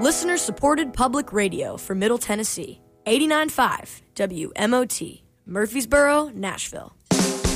Listener-supported public radio for Middle Tennessee. 89.5 WMOT, Murfreesboro, Nashville.